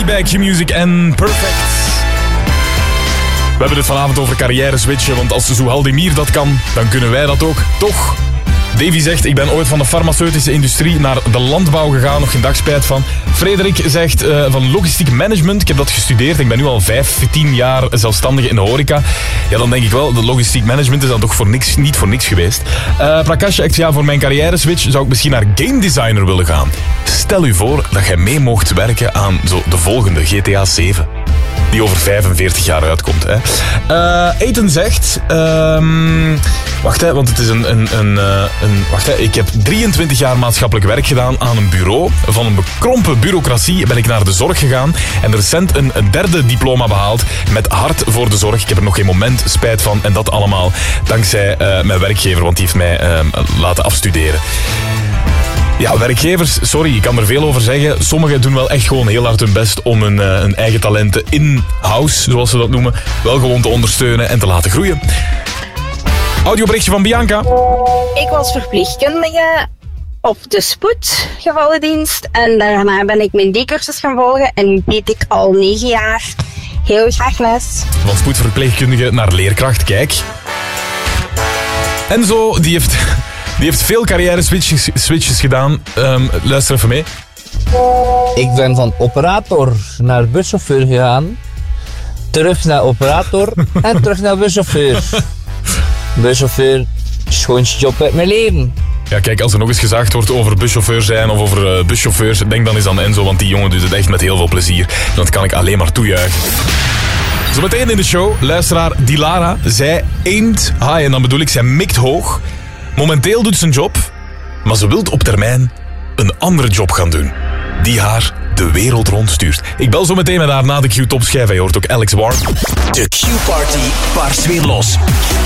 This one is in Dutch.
Davy bij Q-Music en Perfect. We hebben het vanavond over carrière switchen, want als Zuhaldemir dat kan, dan kunnen wij dat ook, toch? Davy zegt, ik ben ooit van de farmaceutische industrie naar de landbouw gegaan, nog geen dag spijt van. Frederik zegt, van logistiek management, ik heb dat gestudeerd, ik ben nu al 15 jaar zelfstandig in de horeca. Ja, dan denk ik wel, de logistiek management is dan toch niet voor niks geweest. Prakash zegt, ja, voor mijn carrière switch zou ik misschien naar game designer willen gaan. Stel u voor dat jij mee mocht werken aan de volgende, GTA 7. Die over 45 jaar uitkomt. Hè. Ethan zegt... wacht, hè, want het is wacht, hè, ik heb 23 jaar maatschappelijk werk gedaan aan een bureau. Van een bekrompen bureaucratie ben ik naar de zorg gegaan. En recent een derde diploma behaald met hart voor de zorg. Ik heb er nog geen moment spijt van. En dat allemaal dankzij mijn werkgever, want die heeft mij laten afstuderen. Ja, werkgevers, sorry, ik kan er veel over zeggen. Sommigen doen wel echt gewoon heel hard hun best om hun eigen talenten in-house, zoals ze dat noemen, wel gewoon te ondersteunen en te laten groeien. Audioberichtje van Bianca. Ik was verpleegkundige op de spoedgevallendienst en daarna ben ik mijn D-cursus gaan volgen en nu deed ik al 9 jaar heel graag les. Van spoedverpleegkundige naar leerkracht, kijk. Enzo, die heeft veel carrière switches gedaan. Luister even mee. Ik ben van operator naar buschauffeur gegaan. Terug naar operator en terug naar buschauffeur. Buschauffeur, schoonste job uit mijn leven. Ja, kijk, als er nog eens gezaagd wordt over buschauffeur zijn of over buschauffeurs, denk dan eens aan Enzo, want die jongen doet het echt met heel veel plezier. Dat kan ik alleen maar toejuichen. Zometeen in de show, luisteraar Dilara, zij aimt high en dan bedoel ik, zij mikt hoog. Momenteel doet ze een job, maar ze wil op termijn een andere job gaan doen. Die haar de wereld rondstuurt. Ik bel zo meteen met haar na de Q-topschijf. Je hoort ook Alex Warren. De Q-party barst weer los.